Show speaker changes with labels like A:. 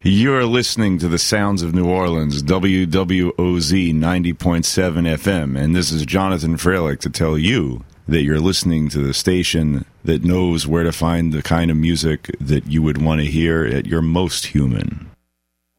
A: You're listening to the sounds of New Orleans, WWOZ 90.7 FM, and this is Jonathan Freilich to tell you that you're listening to the station that knows where to find the kind of music that you would want to hear at your most human.